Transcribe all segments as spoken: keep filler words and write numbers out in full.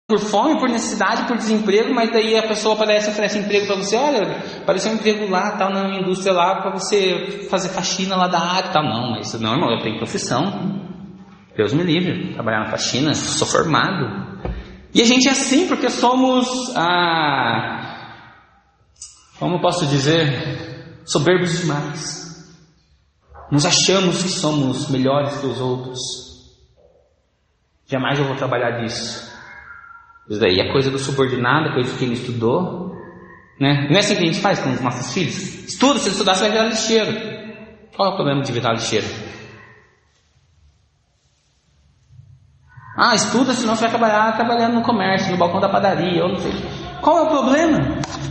por fome, por necessidade, por desemprego, mas daí a pessoa aparece e oferece emprego para você. Olha, apareceu um emprego lá, tal, na indústria lá, para você fazer faxina lá da área, tal. Não, mas não, irmão, eu tenho profissão. Deus me livre, trabalhar na faxina, sou formado. E a gente é assim porque somos, ah, como eu posso dizer, soberbos demais. Nos achamos que somos melhores que os outros. Jamais eu vou trabalhar disso. Isso daí é coisa do subordinado, é coisa de quem estudou, né? Não é assim que a gente faz com os nossos filhos. Estuda, se estudar você vai virar lixeiro. Qual é o problema de virar lixeiro? Ah, estuda, senão você vai trabalhar trabalhando no comércio, no balcão da padaria, ou não sei. Qual é o problema?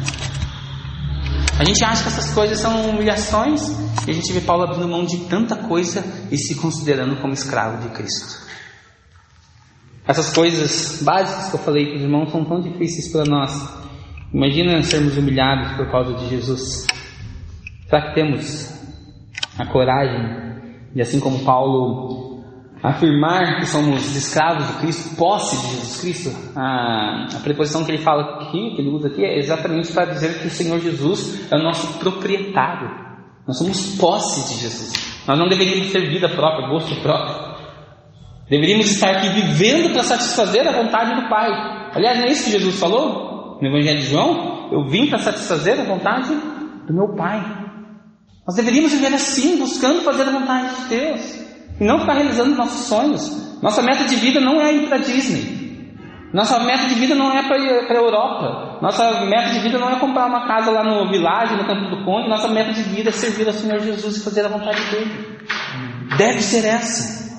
A gente acha que essas coisas são humilhações, e a gente vê Paulo abrindo mão de tanta coisa e se considerando como escravo de Cristo. Essas coisas básicas que eu falei para os irmãos são tão difíceis para nós. Imagina sermos humilhados por causa de Jesus. Será que temos a coragem de, assim como Paulo, afirmar que somos escravos de Cristo, posse de Jesus Cristo? A, a preposição que ele fala aqui, que ele usa aqui, é exatamente para dizer que o Senhor Jesus é o nosso proprietário. Nós somos posse de Jesus. Nós não deveríamos ter vida própria, gosto próprio. Deveríamos estar aqui vivendo para satisfazer a vontade do Pai. Aliás, não é isso que Jesus falou no Evangelho de João? Eu vim para satisfazer a vontade do meu Pai. Nós deveríamos viver assim, buscando fazer a vontade de Deus, e não ficar realizando nossos sonhos. Nossa meta de vida não é ir para a Disney. Nossa meta de vida não é para ir para a Europa. Nossa meta de vida não é comprar uma casa lá no Village, no Campo do Conde. Nossa meta de vida é servir ao Senhor Jesus e fazer a vontade dele. Deve ser essa.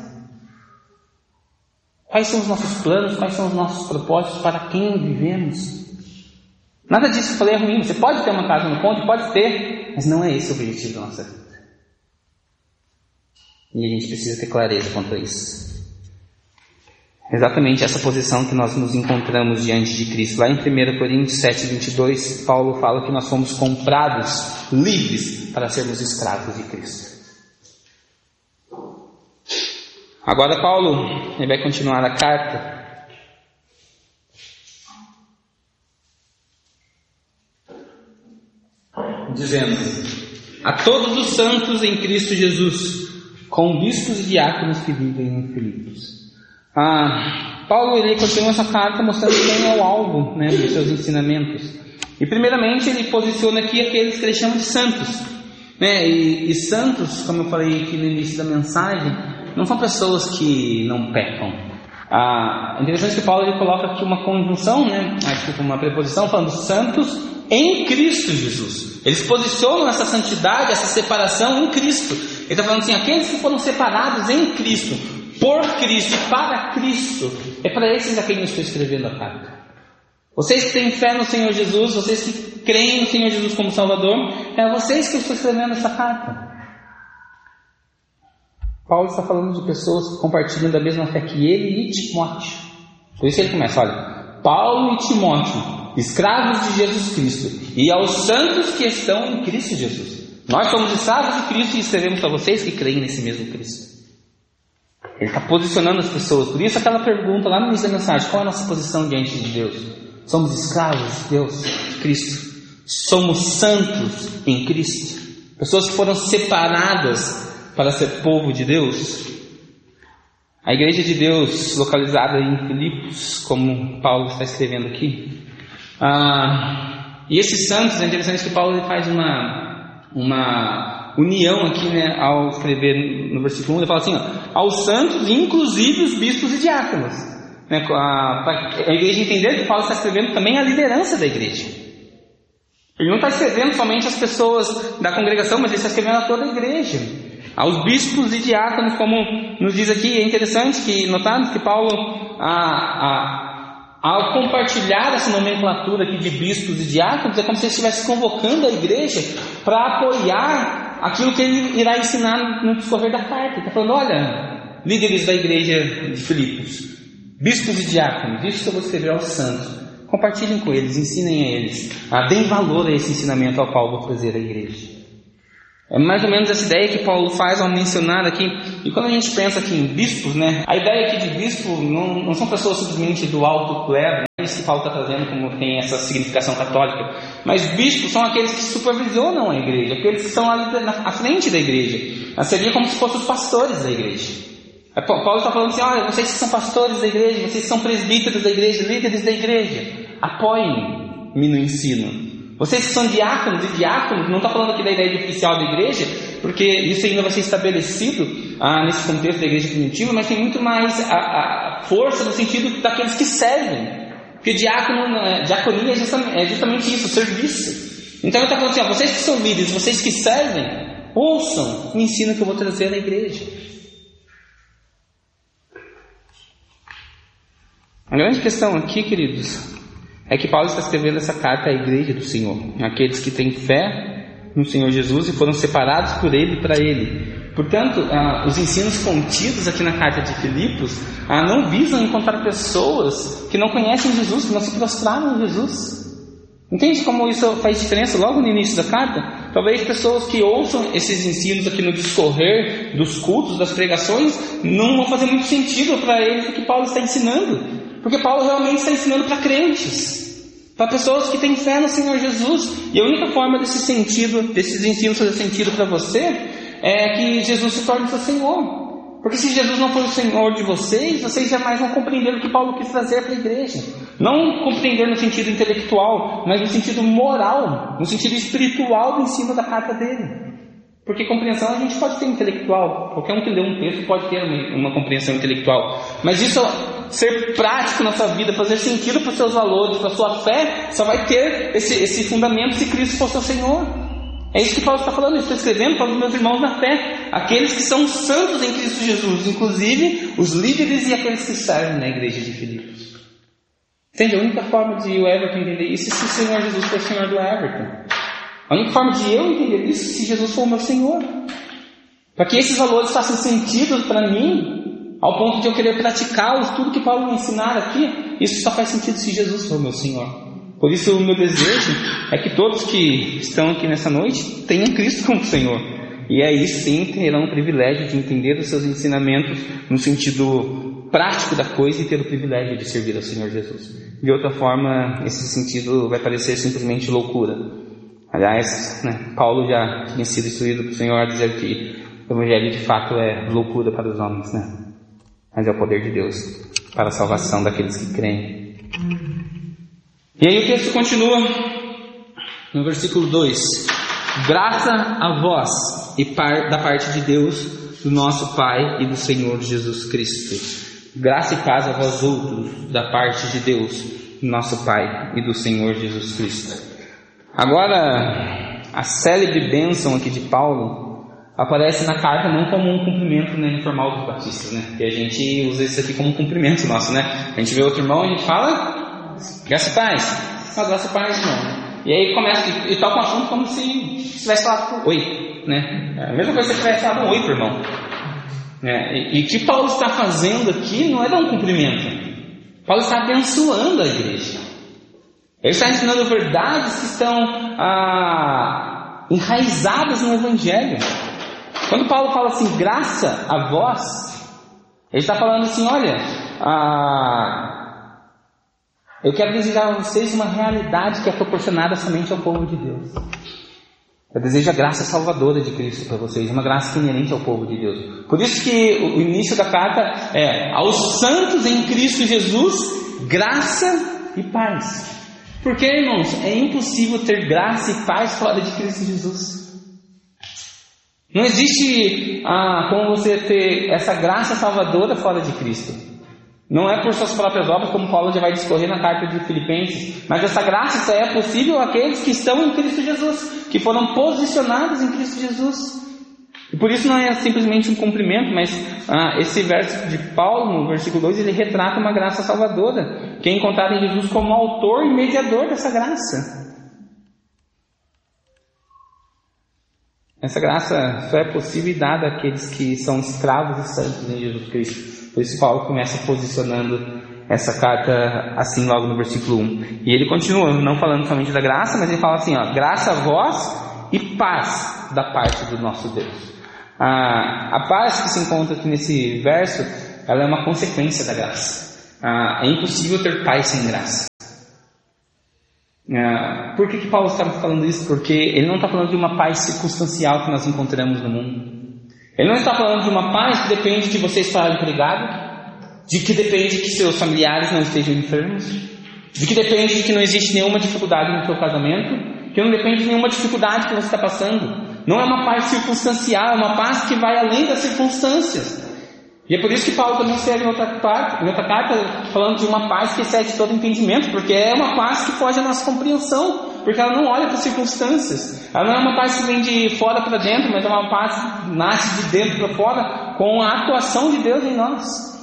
Quais são os nossos planos? Quais são os nossos propósitos? Para quem vivemos? Nada disso que eu falei é ruim. Você pode ter uma casa no Conde, pode ter, mas não é esse o objetivo da nossa vida. E a gente precisa ter clareza quanto a isso. Exatamente essa posição que nós nos encontramos diante de Cristo. Lá em primeira Coríntios sete, vinte e dois, Paulo fala que nós fomos comprados, livres, para sermos escravos de Cristo. Agora Paulo, ele vai continuar a carta. Dizendo: a todos os santos em Cristo Jesus, com bispos e diáconos que vivem em Filipos. Ah, Paulo, ele continua essa carta mostrando quem é o alvo, né, dos seus ensinamentos. E primeiramente ele posiciona aqui aqueles que ele chama de santos, né? e, e santos, como eu falei aqui no início da mensagem, não são pessoas que não pecam. Ah, é interessante que Paulo ele coloca aqui uma conjunção, né? Aqui uma preposição falando santos em Cristo Jesus. Eles posicionam essa santidade, essa separação em Cristo. Ele está falando assim: aqueles que foram separados em Cristo, por Cristo e para Cristo, é para esses a quem eu estou escrevendo a carta. Vocês que têm fé no Senhor Jesus, vocês que creem no Senhor Jesus como Salvador, é a vocês que eu estou escrevendo essa carta. Paulo está falando de pessoas que compartilham da mesma fé que ele e Timóteo. Por isso ele começa: olha, Paulo e Timóteo, escravos de Jesus Cristo, e aos santos que estão em Cristo Jesus. Nós somos escravos de Cristo e escrevemos para vocês que creem nesse mesmo Cristo. Ele está posicionando as pessoas. Por isso aquela pergunta lá no início da mensagem: qual é a nossa posição diante de Deus? Somos escravos de Deus, de Cristo. Somos santos em Cristo. Pessoas que foram separadas para ser povo de Deus. A igreja de Deus, localizada em Filipos, como Paulo está escrevendo aqui. Ah, e esses santos, é interessante que Paulo ele faz uma, uma união aqui, né, ao escrever no versículo um, ele fala assim: ó, aos santos, inclusive os bispos e diáconos. Né, para a igreja entender que Paulo está escrevendo também a liderança da igreja. Ele não está escrevendo somente as pessoas da congregação, mas ele está escrevendo a toda a igreja. Aos bispos e diáconos, como nos diz aqui. É interessante que notamos que Paulo, a, a, ao compartilhar essa nomenclatura aqui de bispos e diáconos, é como se ele estivesse convocando a igreja para apoiar aquilo que ele irá ensinar no discorrer da carta. Ele está falando: olha, líderes da igreja de Filipos, bispos e diáconos, isso que eu vou escrever aos santos, compartilhem com eles, ensinem a eles, ah, deem valor a esse ensinamento ao qual vou trazer à igreja. É mais ou menos essa ideia que Paulo faz ao mencionar aqui. E quando a gente pensa aqui em bispos, né, a ideia aqui de bispo não, não são pessoas simplesmente do alto clero, isso que Paulo está trazendo, como tem essa significação católica. Mas bispos são aqueles que supervisionam a igreja, aqueles que estão ali à frente da igreja. Seria como se fossem os pastores da igreja. Paulo está falando assim: olha, vocês que são pastores da igreja, vocês que são presbíteros da igreja, líderes da igreja, apoiem-me no ensino. Vocês que são diáconos e diáconos, não está falando aqui da ideia de oficial da igreja, porque isso ainda vai ser estabelecido ah, nesse contexto da igreja primitiva, mas tem muito mais a, a força no sentido daqueles que servem. Porque diácono, diaconia é justamente, é justamente isso, serviço. Então ele está falando assim: ó, vocês que são líderes, vocês que servem, ouçam o ensino que eu vou trazer na igreja. A grande questão aqui, queridos, é que Paulo está escrevendo essa carta à igreja do Senhor, aqueles que têm fé no Senhor Jesus e foram separados por Ele e para Ele. Portanto, ah, os ensinos contidos aqui na carta de Filipos ah, não visam encontrar pessoas que não conhecem Jesus, que não se prostraram em Jesus. Entende como isso faz diferença logo no início da carta? Talvez pessoas que ouçam esses ensinos aqui no discorrer dos cultos, das pregações, não vão fazer muito sentido para eles o que Paulo está ensinando. Porque Paulo realmente está ensinando para crentes, para pessoas que têm fé no Senhor Jesus. E a única forma desse sentido, desses ensinos fazer sentido para você, é que Jesus se torne seu Senhor. Porque se Jesus não for o Senhor de vocês, vocês jamais vão compreender o que Paulo quis trazer para a igreja. Não compreender no sentido intelectual, mas no sentido moral, no sentido espiritual do ensino da carta dele. Porque compreensão a gente pode ter intelectual, qualquer um que lê um texto pode ter uma, uma compreensão intelectual, mas isso ser prático na sua vida, fazer sentido para os seus valores, para a sua fé, só vai ter esse, esse fundamento se Cristo for seu Senhor. É isso que Paulo está falando, eu estou escrevendo para os meus irmãos na fé, aqueles que são santos em Cristo Jesus, inclusive os líderes e aqueles que servem na igreja de Filipos. Entende? A única forma de o Everton entender isso é se o Senhor Jesus for o Senhor do Everton. A única forma de eu entender isso é se Jesus for o meu Senhor. Para que esses valores façam sentido para mim, ao ponto de eu querer praticá-los, tudo que Paulo me ensinar aqui, isso só faz sentido se Jesus for o meu Senhor. Por isso o meu desejo é que todos que estão aqui nessa noite tenham Cristo como Senhor. E aí sim terão o privilégio de entender os seus ensinamentos no sentido prático da coisa e ter o privilégio de servir ao Senhor Jesus. De outra forma, esse sentido vai parecer simplesmente loucura. Aliás, né, Paulo já tinha sido instruído pelo Senhor a dizer que o Evangelho de fato é loucura para os homens, né? Mas é o poder de Deus para a salvação daqueles que creem. E aí o texto continua no versículo dois: graça a vós e par, da parte de Deus, do nosso Pai e do Senhor Jesus Cristo. Graça e paz a vós outros da parte de Deus, do nosso Pai e do Senhor Jesus Cristo. Agora, a célebre bênção aqui de Paulo aparece na carta não como um cumprimento, né, informal dos batistas, né? Porque a gente usa isso aqui como um cumprimento nosso, né? A gente vê outro irmão e a gente fala: graça e paz, ah, graça e paz, irmão. E aí começa e toca um assunto como se tivesse falado oi, né? É a mesma coisa que você tivesse falado um oi pro irmão. É, e, e o que Paulo está fazendo aqui não é dar um cumprimento. Paulo está abençoando a igreja. Ele está ensinando verdades que estão ah, enraizadas no Evangelho. Quando Paulo fala assim, graça a vós, ele está falando assim: olha, ah, eu quero desejar a vocês uma realidade que é proporcionada somente ao povo de Deus. Eu desejo a graça salvadora de Cristo para vocês, uma graça que é inerente ao povo de Deus. Por isso que o início da carta é: aos santos em Cristo Jesus, graça e paz. Porque, irmãos, é impossível ter graça e paz fora de Cristo Jesus. Não existe ah, como você ter essa graça salvadora fora de Cristo. Não é por suas próprias obras, como Paulo já vai discorrer na carta de Filipenses, mas essa graça só é possível àqueles que estão em Cristo Jesus, que foram posicionados em Cristo Jesus. E por isso não é simplesmente um cumprimento, mas ah, esse verso de Paulo, no versículo dois, ele retrata uma graça salvadora, que é encontrada em Jesus como autor e mediador dessa graça. Essa graça só é possível e dada àqueles que são escravos e santos em Jesus Cristo. Por isso Paulo começa posicionando essa carta assim logo no versículo um. E ele continua não falando somente da graça, mas ele fala assim, ó: graça a vós e paz da parte do nosso Deus. Ah, a paz que se encontra aqui nesse verso, ela é uma consequência da graça. Ah, é impossível ter paz sem graça. Ah, por que que Paulo está falando isso? Porque ele não está falando de uma paz circunstancial que nós encontramos no mundo. Ele não está falando de uma paz que depende de você estar empregado, de que depende que seus familiares não estejam enfermos, de que depende de que não existe nenhuma dificuldade no seu casamento, que não depende de nenhuma dificuldade que você está passando. Não é uma paz circunstancial, é uma paz que vai além das circunstâncias. E é por isso que Paulo também segue em outra, parte, em outra carta falando de uma paz que excede todo entendimento, porque é uma paz que foge à nossa compreensão, porque ela não olha para as circunstâncias. Ela não é uma paz que vem de fora para dentro, mas é uma paz que nasce de dentro para fora com a atuação de Deus em nós.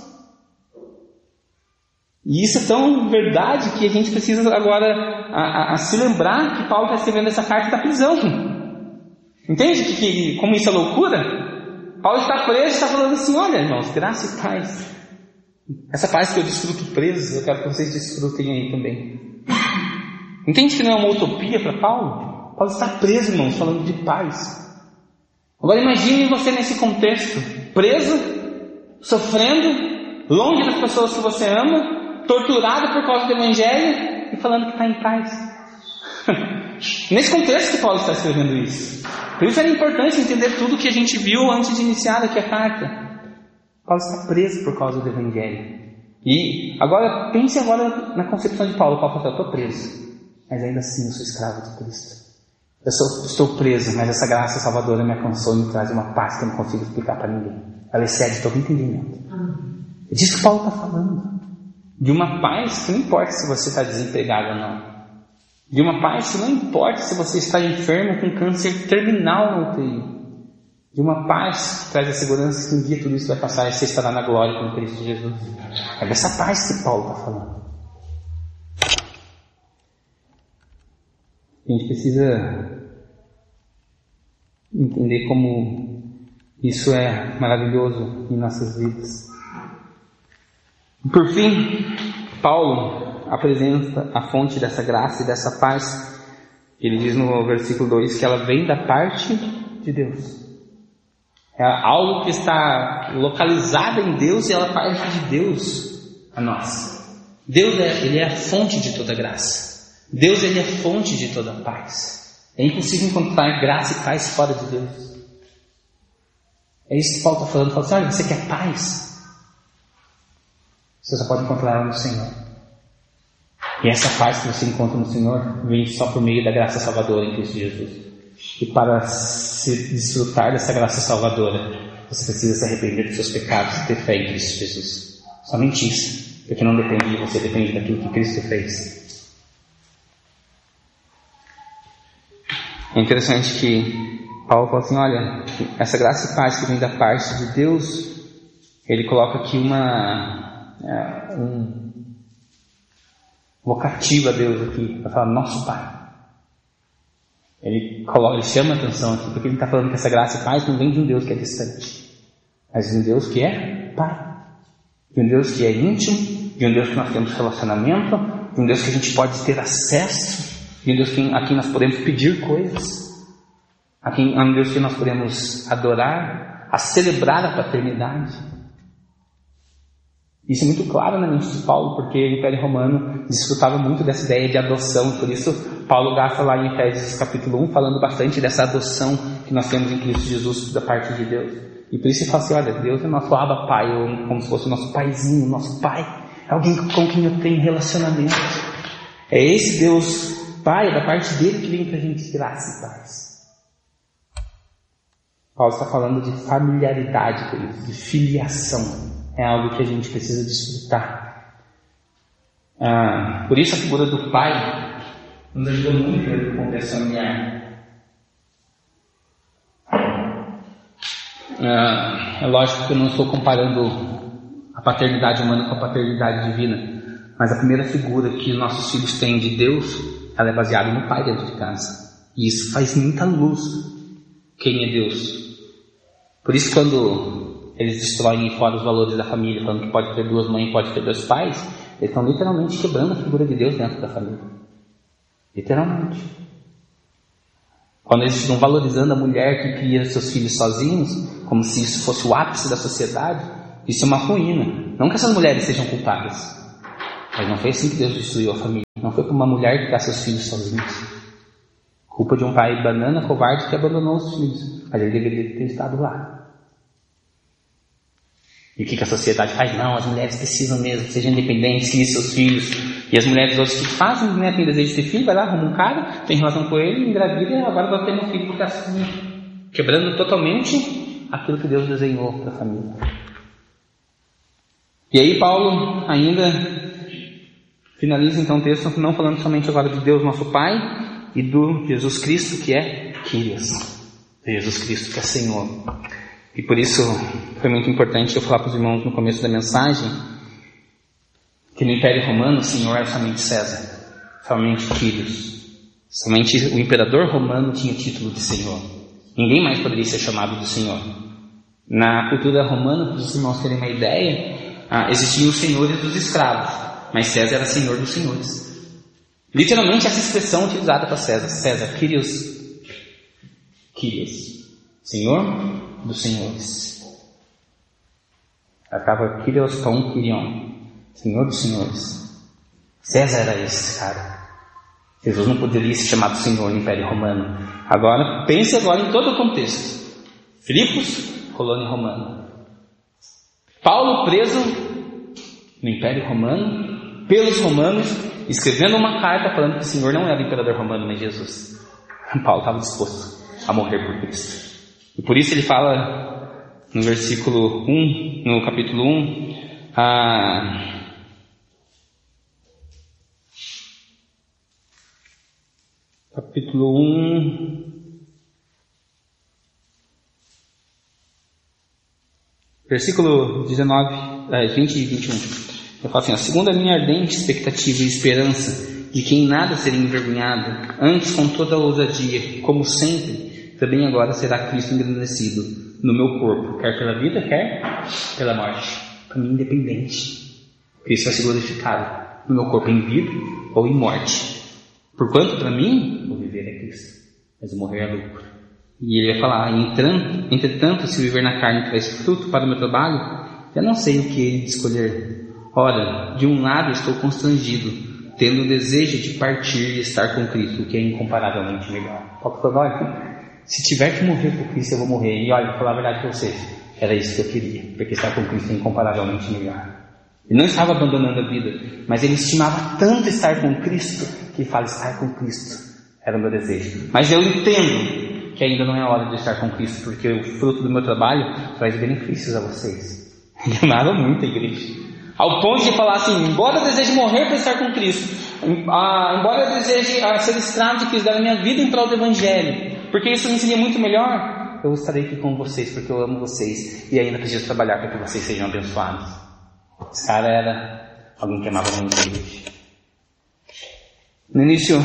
E isso é tão verdade que a gente precisa agora a, a, a se lembrar que Paulo está escrevendo essa carta da prisão. Entende que, que, como isso é loucura? Paulo está preso e está falando assim: olha, irmãos, graça e paz. Essa paz que eu desfruto preso, eu quero que vocês desfrutem aí também. Entende que não é uma utopia para Paulo? Paulo está preso, irmãos, falando de paz. Agora imagine você nesse contexto, preso, sofrendo, longe das pessoas que você ama, torturado por causa do Evangelho e falando que está em paz. Nesse contexto que Paulo está escrevendo isso. Por isso era importante entender tudo que a gente viu antes de iniciar aqui a carta. Paulo está preso por causa do Evangelho. E agora, pense agora na concepção de Paulo. Paulo fala: eu estou preso, mas ainda assim eu sou escravo de Cristo. Eu sou, estou preso, mas essa graça salvadora me alcançou e me traz uma paz que eu não consigo explicar para ninguém. Ela excede todo entendimento. É disso que Paulo está falando. De uma paz que não importa se você está desempregado ou não. De uma paz que não importa se você está enfermo com câncer terminal no U T I. De uma paz que traz a segurança que um dia tudo isso vai passar e você estará na glória com Cristo Jesus. É dessa paz que Paulo está falando. A gente precisa entender como isso é maravilhoso em nossas vidas. Por fim, Paulo apresenta a fonte dessa graça e dessa paz. Ele diz no versículo dois que ela vem da parte de Deus. É algo que está localizado em Deus e ela parte de Deus a nós. Deus é, ele é a fonte de toda graça. Deus, ele é a fonte de toda paz. É impossível encontrar graça e paz fora de Deus. É isso que Paulo está falando. Ele fala assim: olha, você quer paz? Você só pode encontrar ela no Senhor. E essa paz que você encontra no Senhor vem só por meio da graça salvadora em Cristo Jesus. E para se desfrutar dessa graça salvadora, você precisa se arrepender dos seus pecados e ter fé em Cristo Jesus. Somente isso. Porque não depende de você, depende daquilo que Cristo fez. É interessante que Paulo fala assim: olha, essa graça e paz que vem da parte de Deus, ele coloca aqui uma... É, um vocativo a Deus aqui, para falar nosso Pai. Ele, coloca, ele chama a atenção aqui, porque ele está falando que essa graça e paz não vem de um Deus que é distante, mas de um Deus que é Pai, de um Deus que é íntimo, de um Deus que nós temos relacionamento, de um Deus que a gente pode ter acesso, de um Deus que, a quem nós podemos pedir coisas, a, quem, a um Deus que nós podemos adorar, a celebrar a paternidade. Isso é muito claro na mente de Paulo, porque o Império Romano desfrutava muito dessa ideia de adoção. Por isso Paulo gasta lá em Efésios capítulo um falando bastante dessa adoção que nós temos em Cristo Jesus da parte de Deus. E por isso ele fala assim: olha, Deus é nosso Abba Pai, ou como se fosse o nosso paizinho, nosso pai, é alguém com quem eu tenho relacionamento. É esse Deus Pai, da parte dele, que vem pra gente graça e paz. Paulo está falando de familiaridade, queridos, de filiação. É algo que a gente precisa desfrutar. Ah, por isso a figura do pai nos ajuda muito no contexto familiar. Ah, é lógico que eu não estou comparando a paternidade humana com a paternidade divina, mas a primeira figura que nossos filhos têm de Deus, ela é baseada no pai dentro de casa. E isso faz muita luz quem é Deus. Por isso, quando eles destroem fora os valores da família, falando que pode ter duas mães, pode ter dois pais, eles estão literalmente quebrando a figura de Deus dentro da família. Literalmente. Quando eles estão valorizando a mulher que cria seus filhos sozinhos, como se isso fosse o ápice da sociedade, isso é uma ruína. Não que essas mulheres sejam culpadas, mas não foi assim que Deus destruiu a família. não foi para uma mulher criar seus filhos sozinhos. Culpa de um pai banana, covarde, que abandonou os filhos. Mas ele deveria ter estado lá. E o que, que a sociedade faz? Não, as mulheres precisam mesmo, sejam independentes, criem seus filhos. E as mulheres outras que fazem, né, tem desejo de ter filho, vai lá, arruma um cara, tem relação com ele, engravida e agora vai ter um filho por casinha. Quebrando totalmente aquilo que Deus desenhou para a família. E aí Paulo ainda finaliza então o texto não falando somente agora de Deus nosso Pai e do Jesus Cristo que é Kyrios, Jesus Cristo que é Senhor. E por isso foi muito importante eu falar para os irmãos no começo da mensagem que no Império Romano o Senhor era somente César, somente Kyrios, somente o imperador romano tinha o título de Senhor. Ninguém mais poderia ser chamado de Senhor. Na cultura romana, para os irmãos terem uma ideia, ah, existiam os senhores dos escravos, mas César era senhor dos senhores. Literalmente essa expressão utilizada para César, César, Kyrios, Kyrios, Senhor dos senhores. Acaba Kyrios tom Kyrion, Senhor dos senhores. César era esse cara. Jesus não poderia ser chamado Senhor no Império Romano. Agora, pense agora em todo o contexto. Filipos, colônia romana. Paulo preso no Império Romano, pelos romanos, escrevendo uma carta falando que o Senhor não era o imperador romano, mas Jesus. Paulo estava disposto a morrer por Cristo. E por isso ele fala no versículo um, no capítulo um, a... Capítulo um, versículo dezenove, vinte e vinte e um. Eu falo assim, ó, segundo a minha ardente expectativa e esperança de que em nada serei envergonhado, antes com toda a ousadia, como sempre, também agora será Cristo engrandecido no meu corpo, quer pela vida, quer pela morte. Para mim, independente. Cristo vai ser glorificado no meu corpo em vida ou em morte. Porquanto, para mim, o viver é Cristo, mas o morrer é lucro. E ele vai falar, entretanto, se viver na carne traz fruto para o meu trabalho, eu não sei o que escolher. Ora, de um lado estou constrangido, tendo o desejo de partir e estar com Cristo, o que é incomparavelmente melhor. Se tiver que morrer por Cristo, eu vou morrer. E olha, vou falar a verdade para vocês, era isso que eu queria, porque estar com Cristo é incomparavelmente melhor. Ele não estava abandonando a vida, mas ele estimava tanto estar com Cristo, que ele fala, estar com Cristo era o meu desejo. Mas eu entendo que ainda não é a hora de estar com Cristo, porque o fruto do meu trabalho traz benefícios a vocês. Ele amava muito a igreja, ao ponto de falar assim, embora eu deseje morrer para estar com Cristo, ah, embora eu deseje ah, ser escravo de Cristo, dar a minha vida em prol do Evangelho, porque isso me seria muito melhor, eu estarei aqui com vocês, porque eu amo vocês, e ainda preciso trabalhar para que vocês sejam abençoados. Esse cara era alguém que amava muito a igreja. No início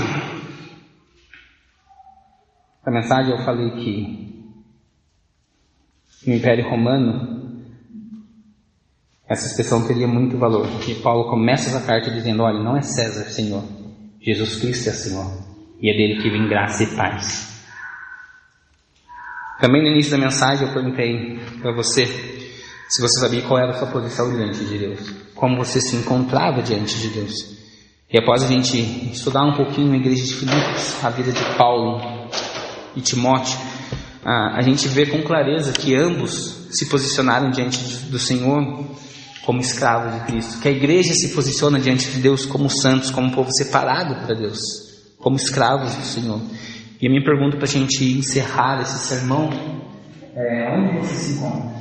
da mensagem eu falei que no Império Romano essa expressão teria muito valor, porque Paulo começa essa carta dizendo, olha, não é César Senhor, Jesus Cristo é Senhor, e é dele que vem graça e paz. Também no início da mensagem eu perguntei para você se você sabia qual era a sua posição diante de Deus, como você se encontrava diante de Deus. E após a gente estudar um pouquinho a igreja de Filipos, a vida de Paulo e Timóteo, a gente vê com clareza que ambos se posicionaram diante do Senhor como escravos de Cristo, que a igreja se posiciona diante de Deus como santos, como um povo separado para Deus, como escravos do Senhor. E a minha pergunta para a gente encerrar esse sermão é, onde você se encontra?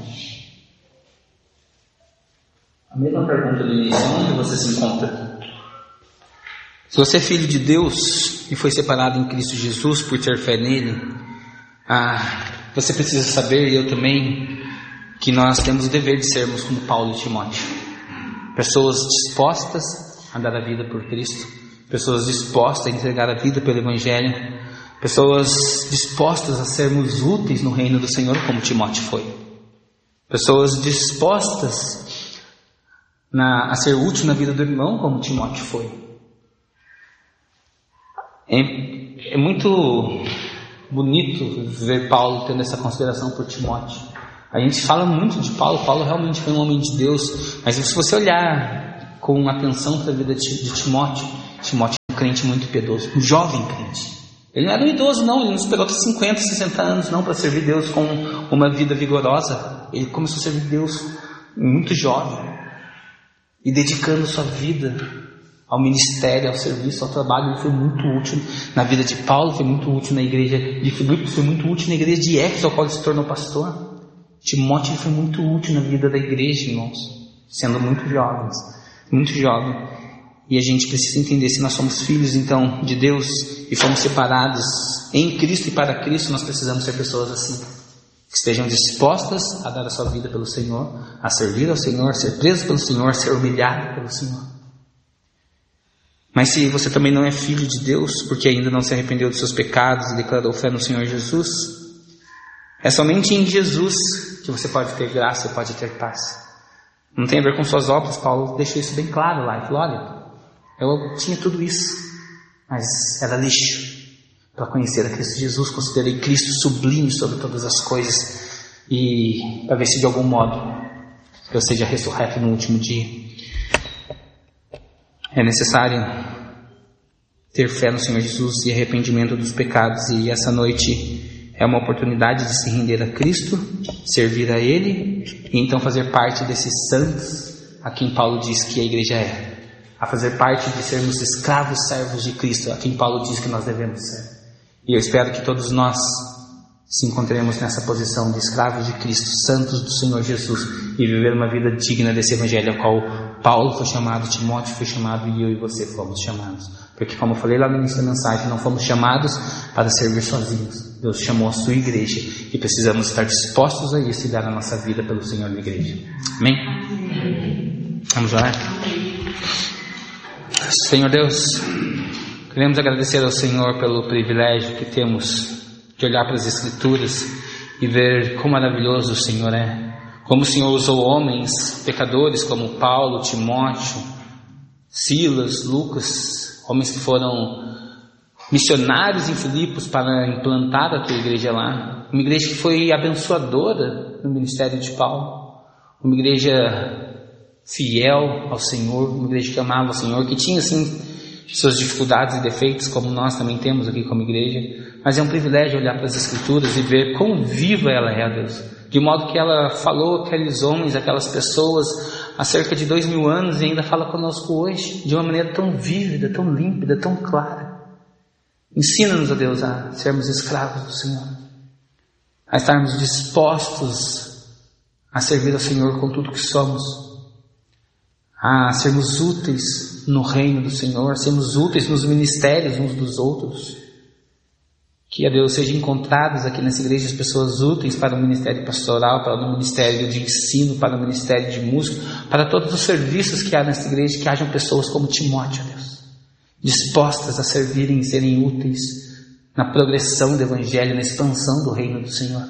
A mesma pergunta do início, onde você se encontra? Se você é filho de Deus e foi separado em Cristo Jesus por ter fé nele, ah, você precisa saber, e eu também, que nós temos o dever de sermos como Paulo e Timóteo, pessoas dispostas a dar a vida por Cristo, pessoas dispostas a entregar a vida pelo Evangelho, pessoas dispostas a sermos úteis no reino do Senhor como Timóteo foi, pessoas dispostas na, a ser útil na vida do irmão como Timóteo foi. É, é muito bonito ver Paulo tendo essa consideração por Timóteo. A gente fala muito de Paulo, Paulo realmente foi um homem de Deus, mas se você olhar com atenção para a vida de Timóteo, Timóteo é um crente muito piedoso, um jovem crente. Ele não era um idoso não, ele não esperou até cinquenta, sessenta anos não para servir Deus com uma vida vigorosa. Ele começou a servir Deus muito jovem e dedicando sua vida ao ministério, ao serviço, ao trabalho. Ele foi muito útil na vida de Paulo, foi muito útil na igreja de Filipos, foi muito útil na igreja de Éfeso, ao qual ele se tornou pastor. Timóteo foi muito útil na vida da igreja, irmãos, sendo muito jovens, muito jovem. E a gente precisa entender, se nós somos filhos então de Deus e fomos separados em Cristo e para Cristo, nós precisamos ser pessoas assim, que estejam dispostas a dar a sua vida pelo Senhor, a servir ao Senhor, ser preso pelo Senhor, ser humilhado pelo Senhor. Mas se você também não é filho de Deus, porque ainda não se arrependeu dos seus pecados e declarou fé no Senhor Jesus, é somente em Jesus que você pode ter graça e pode ter paz. Não tem a ver com suas obras. Paulo deixou isso bem claro lá. Ele falou, olha, eu tinha tudo isso, mas era lixo. Para conhecer a Cristo Jesus, considerei Cristo sublime sobre todas as coisas, e para ver se de algum modo eu seja ressurreto no último dia. É necessário ter fé no Senhor Jesus e arrependimento dos pecados, e essa noite é uma oportunidade de se render a Cristo, servir a Ele, e então fazer parte desses santos a quem Paulo diz que a igreja é. A fazer parte de sermos escravos servos de Cristo, a quem Paulo diz que nós devemos ser. E eu espero que todos nós se encontremos nessa posição de escravos de Cristo, santos do Senhor Jesus, e viver uma vida digna desse evangelho ao qual Paulo foi chamado, Timóteo foi chamado e eu e você fomos chamados. Porque, como eu falei lá no início da mensagem, não fomos chamados para servir sozinhos. Deus chamou a sua igreja e precisamos estar dispostos a isso e dar a nossa vida pelo Senhor da igreja. Amém? Vamos orar? Senhor Deus, queremos agradecer ao Senhor pelo privilégio que temos de olhar para as Escrituras e ver quão maravilhoso o Senhor é. Como o Senhor usou homens pecadores como Paulo, Timóteo, Silas, Lucas, homens que foram missionários em Filipos para implantar a tua igreja lá. Uma igreja que foi abençoadora no ministério de Paulo. Uma igreja fiel ao Senhor, uma igreja que amava o Senhor, que tinha assim suas dificuldades e defeitos, como nós também temos aqui como igreja, mas é um privilégio olhar para as Escrituras e ver quão viva ela é, Deus, de modo que ela falou aqueles homens, aquelas pessoas há cerca de dois mil anos e ainda fala conosco hoje, de uma maneira tão vívida, tão límpida, tão clara. Ensina-nos, ó Deus, a sermos escravos do Senhor, a estarmos dispostos a servir ao Senhor com tudo que somos, a sermos úteis no reino do Senhor, a sermos úteis nos ministérios uns dos outros. Que a Deus sejam encontradas aqui nessa igreja as pessoas úteis para o ministério pastoral, para o ministério de ensino, para o ministério de música, para todos os serviços que há nessa igreja, que hajam pessoas como Timóteo, Deus, dispostas a servirem e serem úteis na progressão do Evangelho, na expansão do reino do Senhor.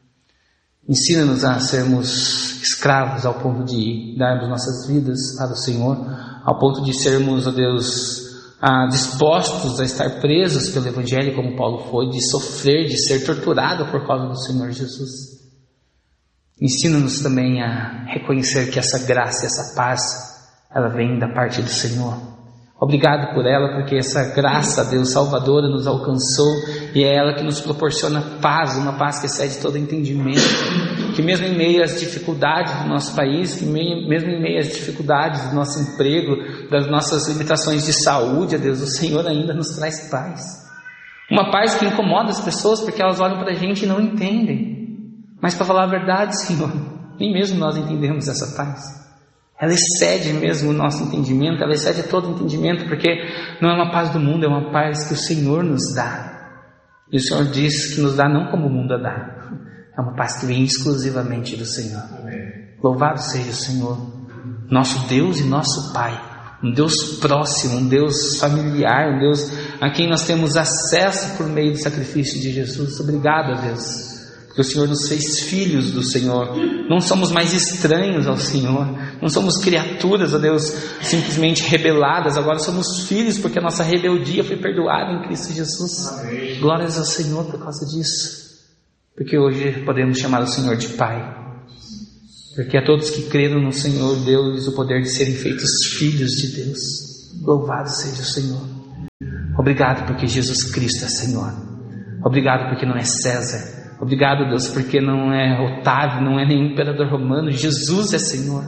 Ensina-nos a sermos escravos ao ponto de darmos nossas vidas para o Senhor, ao ponto de sermos, ó Deus, ah, dispostos a estar presos pelo Evangelho como Paulo foi, de sofrer, de ser torturado por causa do Senhor Jesus. Ensina-nos também a reconhecer que essa graça, essa paz, ela vem da parte do Senhor. Obrigado por ela, porque essa graça, Deus, salvadora, nos alcançou, e é ela que nos proporciona paz, uma paz que excede todo entendimento, que mesmo em meio às dificuldades do nosso país, que mesmo em meio às dificuldades do nosso emprego, das nossas limitações de saúde, Deus, o Senhor ainda nos traz paz. Uma paz que incomoda as pessoas, porque elas olham para a gente e não entendem. Mas, para falar a verdade, Senhor, nem mesmo nós entendemos essa paz. Ela excede mesmo o nosso entendimento, ela excede todo o entendimento, porque não é uma paz do mundo, é uma paz que o Senhor nos dá. E o Senhor diz que nos dá não como o mundo a dá, é uma paz que vem exclusivamente do Senhor. Amém. Louvado seja o Senhor, nosso Deus e nosso Pai, um Deus próximo, um Deus familiar, um Deus a quem nós temos acesso por meio do sacrifício de Jesus. Obrigado, a Deus, porque o Senhor nos fez filhos do Senhor. Não somos mais estranhos ao Senhor, não somos criaturas, ó Deus, simplesmente rebeladas. Agora somos filhos, porque a nossa rebeldia foi perdoada em Cristo Jesus. Amém. Glórias ao Senhor por causa disso, porque hoje podemos chamar o Senhor de Pai, porque a todos que creram no Senhor deu-lhes o poder de serem feitos filhos de Deus. Louvado seja o Senhor. Obrigado porque Jesus Cristo é Senhor. Obrigado porque não é César. Obrigado, Deus, porque não é Otávio, não é nenhum imperador romano. Jesus é Senhor.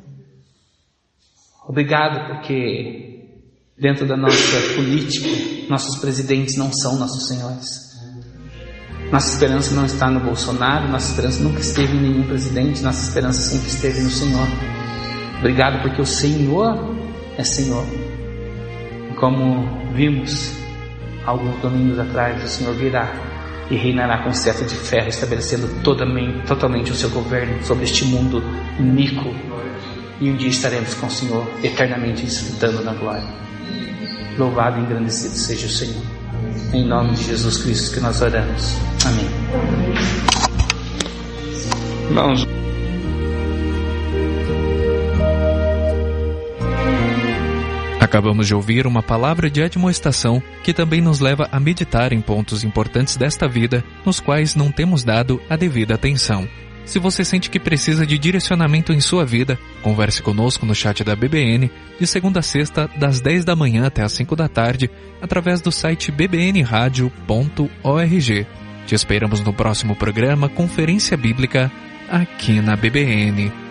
Obrigado porque dentro da nossa política, nossos presidentes não são nossos senhores. Nossa esperança não está no Bolsonaro, nossa esperança nunca esteve em nenhum presidente, nossa esperança sempre esteve no Senhor. Obrigado porque o Senhor é Senhor. E como vimos alguns domingos atrás, o Senhor virá e reinará com cetro de ferro, estabelecendo totalmente, totalmente o seu governo sobre este mundo iníquo. E um dia estaremos com o Senhor eternamente desfrutando na glória. Louvado e engrandecido seja o Senhor. Em nome de Jesus Cristo que nós oramos. Amém. Irmãos, acabamos de ouvir uma palavra de admoestação que também nos leva a meditar em pontos importantes desta vida, nos quais não temos dado a devida atenção. Se você sente que precisa de direcionamento em sua vida, converse conosco no chat da B B N, de segunda a sexta, das dez da manhã até as cinco da tarde, através do site b b n radio ponto org. Te esperamos no próximo programa Conferência Bíblica, aqui na B B N.